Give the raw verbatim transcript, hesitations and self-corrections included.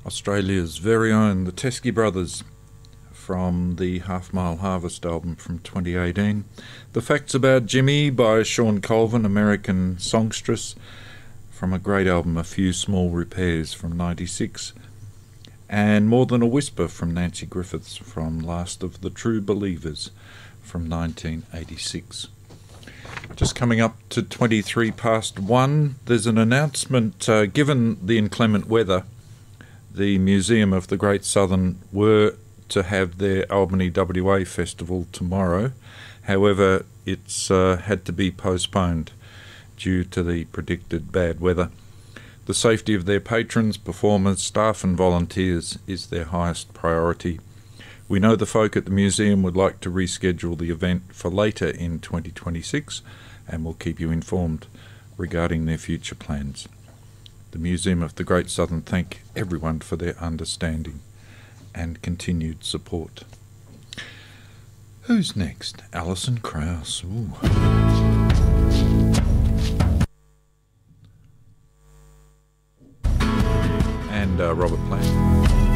Australia's very own, the Teskey Brothers, from the Half Mile Harvest album from twenty eighteen. The Facts About Jimmy by Sean Colvin, American songstress, from a great album, A Few Small Repairs, from ninety-six. And More Than a Whisper from Nancy Griffiths, from Last of the True Believers, from nineteen eighty-six. Just coming up to twenty-three past one, there's an announcement. Uh, given the inclement weather, the Museum of the Great Southern were to have their Albany W A Festival tomorrow. However, it's uh, had to be postponed due to the predicted bad weather. The safety of their patrons, performers, staff and volunteers is their highest priority. We know the folk at the museum would like to reschedule the event for later in twenty twenty-six, and we'll keep you informed regarding their future plans. The Museum of the Great Southern thank everyone for their understanding and continued support. Who's next? Alison Krauss. Ooh. And uh, Robert Plant.